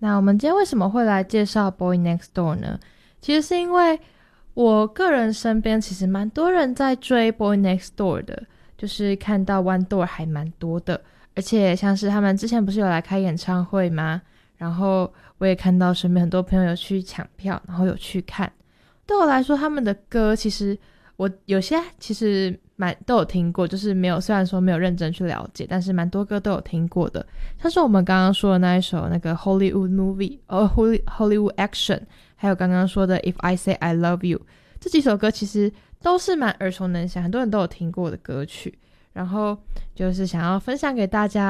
那我们今天为什么会来介绍 Boy Next Door 呢？其实是因为我个人身边其实蛮多人在追 Boy Next Door 的，就是看到 One Door 还蛮多的，而且像是他们之前不是有来开演唱会吗？然后我也看到身边很多朋友有去抢票，然后有去看。对我来说，他们的歌其实我有些其实都有听过，就是没有，虽然说没有认真去了解，但是蛮多歌都有听过的。像是我们刚刚说的那一首那个 Hollywood Movie Hollywood Action， 还有刚刚说的 If I Say I Love You， 这几首歌其实都是蛮耳熟能详，很多人都有听过的歌曲。然后就是想要分享给大家，